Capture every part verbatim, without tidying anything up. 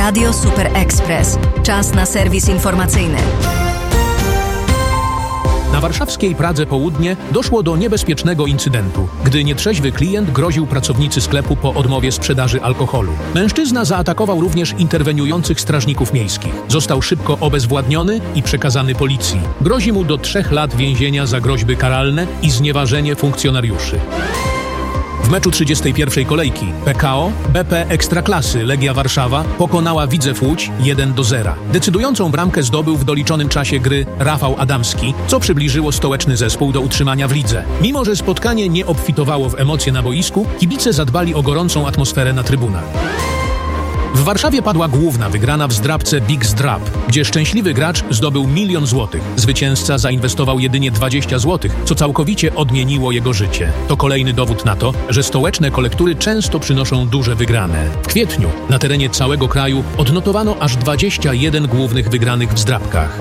Radio Super Express. Czas na serwis informacyjny. Na warszawskiej Pradze Południe doszło do niebezpiecznego incydentu, gdy nietrzeźwy klient groził pracownicy sklepu po odmowie sprzedaży alkoholu. Mężczyzna zaatakował również interweniujących strażników miejskich. Został szybko obezwładniony i przekazany policji. Grozi mu do trzech lat więzienia za groźby karalne i znieważenie funkcjonariuszy. W meczu trzydziestej pierwszej kolejki P K O B P Ekstraklasy Legia Warszawa pokonała Widzew Łódź jeden do zera. Decydującą bramkę zdobył w doliczonym czasie gry Rafał Adamski, co przybliżyło stołeczny zespół do utrzymania w lidze. Mimo że spotkanie nie obfitowało w emocje na boisku, kibice zadbali o gorącą atmosferę na trybunach. W Warszawie padła główna wygrana w zdrabce Big Zdrab, gdzie szczęśliwy gracz zdobył milion złotych. Zwycięzca zainwestował jedynie dwadzieścia złotych, co całkowicie odmieniło jego życie. To kolejny dowód na to, że stołeczne kolektury często przynoszą duże wygrane. W kwietniu na terenie całego kraju odnotowano aż dwadzieścia jeden głównych wygranych w zdrabkach.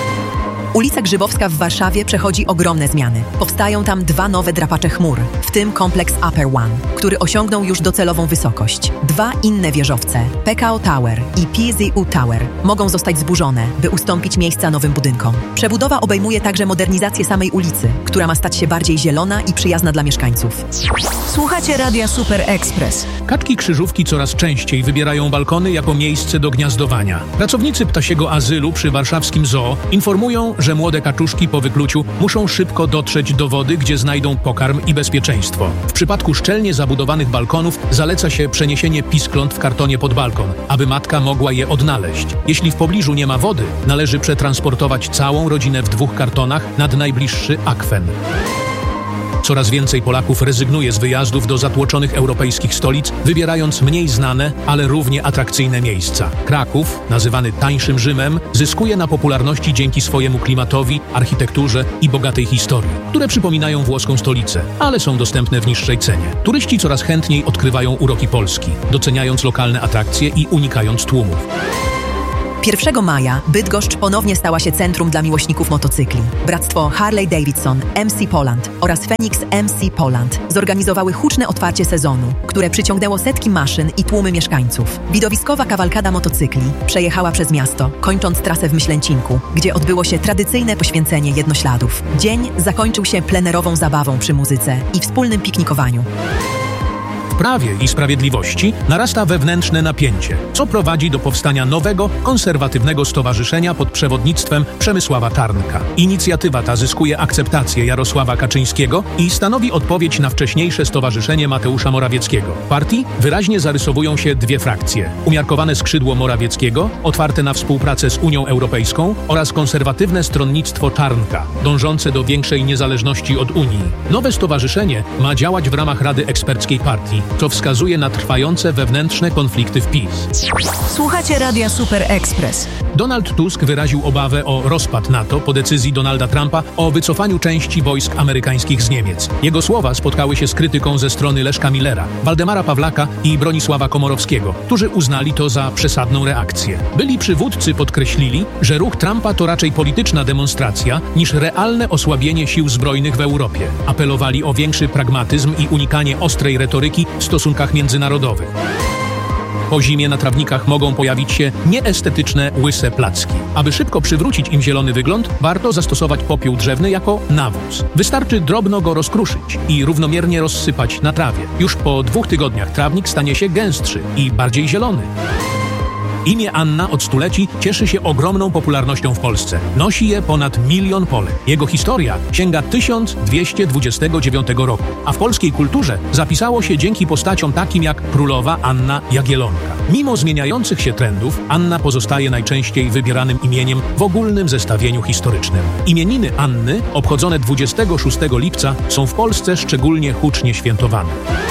Ulica Grzybowska w Warszawie przechodzi ogromne zmiany. Powstają tam dwa nowe drapacze chmur, w tym kompleks Upper One, który osiągnął już docelową wysokość. Dwa inne wieżowce, P K O Tower i P Z U Tower, mogą zostać zburzone, by ustąpić miejsca nowym budynkom. Przebudowa obejmuje także modernizację samej ulicy, która ma stać się bardziej zielona i przyjazna dla mieszkańców. Słuchacie Radia Super Express. Kaczki krzyżówki coraz częściej wybierają balkony jako miejsce do gniazdowania. Pracownicy ptasiego azylu przy warszawskim zoo informują, że młode kaczuszki po wykluciu muszą szybko dotrzeć do wody, gdzie znajdą pokarm i bezpieczeństwo. W przypadku szczelnie zabudowanych balkonów zaleca się przeniesienie piskląt w kartonie pod balkon, aby matka mogła je odnaleźć. Jeśli w pobliżu nie ma wody, należy przetransportować całą rodzinę w dwóch kartonach nad najbliższy akwen. Coraz więcej Polaków rezygnuje z wyjazdów do zatłoczonych europejskich stolic, wybierając mniej znane, ale równie atrakcyjne miejsca. Kraków, nazywany tańszym Rzymem, zyskuje na popularności dzięki swojemu klimatowi, architekturze i bogatej historii, które przypominają włoską stolicę, ale są dostępne w niższej cenie. Turyści coraz chętniej odkrywają uroki Polski, doceniając lokalne atrakcje i unikając tłumów. pierwszego maja Bydgoszcz ponownie stała się centrum dla miłośników motocykli. Bractwo Harley Davidson, M C Poland oraz Phoenix M C Poland zorganizowały huczne otwarcie sezonu, które przyciągnęło setki maszyn i tłumy mieszkańców. Widowiskowa kawalkada motocykli przejechała przez miasto, kończąc trasę w Myślęcinku, gdzie odbyło się tradycyjne poświęcenie jednośladów. Dzień zakończył się plenerową zabawą przy muzyce i wspólnym piknikowaniu. W Prawie i Sprawiedliwości narasta wewnętrzne napięcie, co prowadzi do powstania nowego, konserwatywnego stowarzyszenia pod przewodnictwem Przemysława Tarnka. Inicjatywa ta zyskuje akceptację Jarosława Kaczyńskiego i stanowi odpowiedź na wcześniejsze stowarzyszenie Mateusza Morawieckiego. W partii wyraźnie zarysowują się dwie frakcje. Umiarkowane skrzydło Morawieckiego, otwarte na współpracę z Unią Europejską, oraz konserwatywne stronnictwo Tarnka, dążące do większej niezależności od Unii. Nowe stowarzyszenie ma działać w ramach Rady Eksperckiej Partii, co wskazuje na trwające wewnętrzne konflikty w PiS. Słuchacie Radia Super Express. Donald Tusk wyraził obawę o rozpad NATO po decyzji Donalda Trumpa o wycofaniu części wojsk amerykańskich z Niemiec. Jego słowa spotkały się z krytyką ze strony Leszka Millera, Waldemara Pawlaka i Bronisława Komorowskiego, którzy uznali to za przesadną reakcję. Byli przywódcy podkreślili, że ruch Trumpa to raczej polityczna demonstracja niż realne osłabienie sił zbrojnych w Europie. Apelowali o większy pragmatyzm i unikanie ostrej retoryki w stosunkach międzynarodowych. Po zimie na trawnikach mogą pojawić się nieestetyczne, łyse placki. Aby szybko przywrócić im zielony wygląd, warto zastosować popiół drzewny jako nawóz. Wystarczy drobno go rozkruszyć i równomiernie rozsypać na trawie. Już po dwóch tygodniach trawnik stanie się gęstszy i bardziej zielony. Imię Anna od stuleci cieszy się ogromną popularnością w Polsce. Nosi je ponad milion Polek. Jego historia sięga tysiąc dwieście dwudziestego dziewiątego roku, a w polskiej kulturze zapisało się dzięki postaciom takim jak królowa Anna Jagiellonka. Mimo zmieniających się trendów, Anna pozostaje najczęściej wybieranym imieniem w ogólnym zestawieniu historycznym. Imieniny Anny, obchodzone dwudziestego szóstego lipca, są w Polsce szczególnie hucznie świętowane.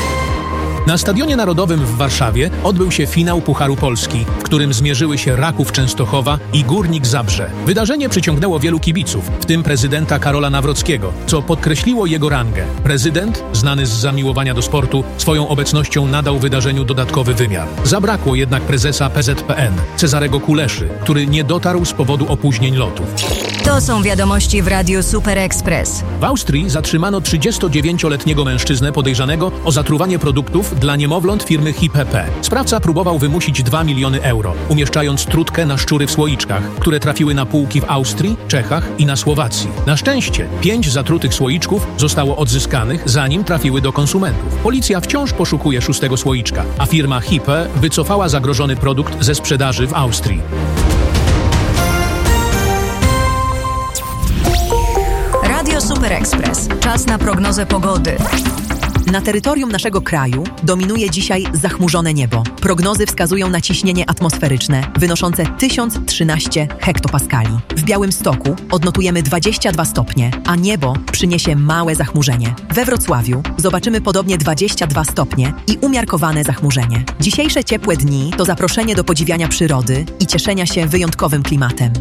Na Stadionie Narodowym w Warszawie odbył się finał Pucharu Polski, w którym zmierzyły się Raków Częstochowa i Górnik Zabrze. Wydarzenie przyciągnęło wielu kibiców, w tym prezydenta Karola Nawrockiego, co podkreśliło jego rangę. Prezydent, znany z zamiłowania do sportu, swoją obecnością nadał wydarzeniu dodatkowy wymiar. Zabrakło jednak prezesa P Z P N, Cezarego Kuleszy, który nie dotarł z powodu opóźnień lotów. To są wiadomości w Radiu Super Express. W Austrii zatrzymano trzydziestodziewięcioletniego mężczyznę podejrzanego o zatruwanie produktów słoiczków dla niemowląt firmy Hipepe. Sprawca próbował wymusić dwa miliony euro, umieszczając trutkę na szczury w słoiczkach, które trafiły na półki w Austrii, Czechach i na Słowacji. Na szczęście pięć zatrutych słoiczków zostało odzyskanych, zanim trafiły do konsumentów. Policja wciąż poszukuje szóstego słoiczka, a firma Hipe wycofała zagrożony produkt ze sprzedaży w Austrii. Radio Super Express. Czas na prognozę pogody. Na terytorium naszego kraju dominuje dzisiaj zachmurzone niebo. Prognozy wskazują na ciśnienie atmosferyczne wynoszące tysiąc trzynaście hektopaskali. W Białymstoku odnotujemy dwadzieścia dwa stopnie, a niebo przyniesie małe zachmurzenie. We Wrocławiu zobaczymy podobnie dwadzieścia dwa stopnie i umiarkowane zachmurzenie. Dzisiejsze ciepłe dni to zaproszenie do podziwiania przyrody i cieszenia się wyjątkowym klimatem.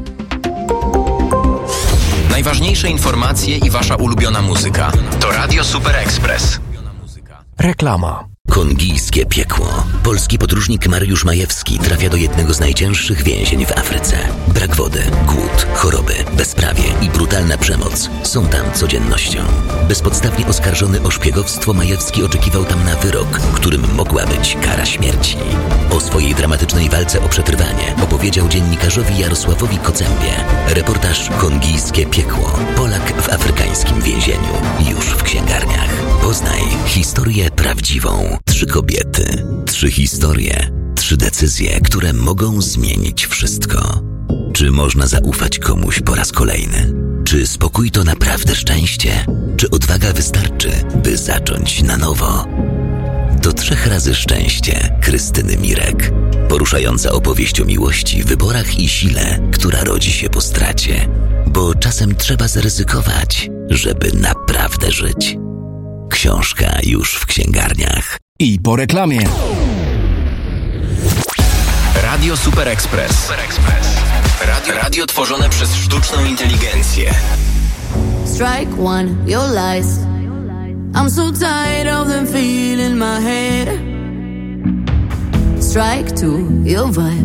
Najważniejsze informacje i wasza ulubiona muzyka to Radio Super Express. Reklama. Kongijskie piekło. Polski podróżnik Mariusz Majewski trafia do jednego z najcięższych więzień w Afryce. Brak wody, głód, choroby, bezprawie i brutalna przemoc są tam codziennością. Bezpodstawnie oskarżony o szpiegowstwo, Majewski oczekiwał tam na wyrok, którym mogła być kara śmierci. O swojej dramatycznej walce o przetrwanie opowiedział dziennikarzowi Jarosławowi Kocębie. Reportaż Kongijskie piekło. Polak w afrykańskim więzieniu. Już w księgarniach. Poznaj historię prawdziwą. Trzy kobiety, trzy historie, trzy decyzje, które mogą zmienić wszystko. Czy można zaufać komuś po raz kolejny? Czy spokój to naprawdę szczęście? Czy odwaga wystarczy, by zacząć na nowo? Do trzech razy szczęście Krystyny Mirek. Poruszająca opowieść o miłości, wyborach i sile, która rodzi się po stracie. Bo czasem trzeba zaryzykować, żeby naprawdę żyć. Książka już w księgarniach. I po reklamie. Radio Super Express. Super Express. Radio, radio tworzone przez sztuczną inteligencję. Strike one, your lies. I'm so tired of them feeling my head. Strike two, your vibe.